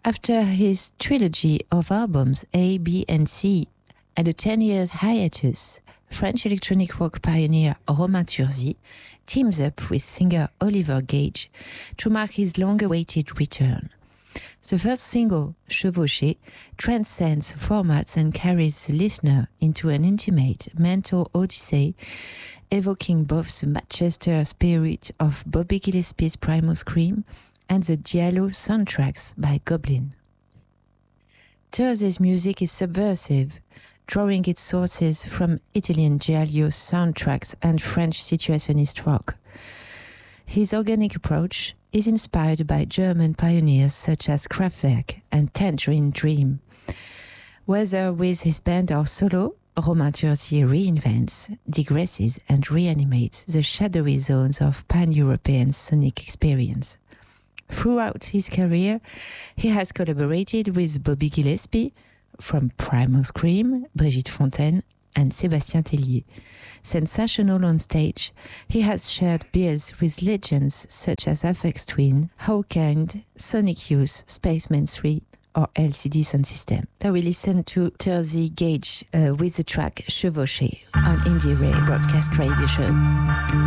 After his trilogy of albums A, B, and C, and a 10 years hiatus, French electronic rock pioneer Romain Turzi teams up with singer Oliver Gage to mark his long-awaited return. The first single, Chevauché, transcends formats and carries the listener into an intimate mental odyssey, evoking both the Manchester spirit of Bobby Gillespie's Primal Scream and the Giallo soundtracks by Goblin. Turzi's music is subversive, drawing its sources from Italian Giallo soundtracks and French situationist rock. His organic approach is inspired by German pioneers such as Kraftwerk and Tangerine Dream. Whether with his band or solo, Romain Turzi reinvents, digresses, and reanimates the shadowy zones of pan-European sonic experience. Throughout his career, he has collaborated with Bobby Gillespie, from Primal Scream, Brigitte Fontaine, and Sébastien Tellier. Sensational on stage, he has shared bills with legends such as Aphex Twin, Hawkind, Sonic Youth, Spaceman 3, or LCD Soundsystem. Now we listen to Turzi Gage with the track Chevauché on Indie Ray Broadcast Radio Show.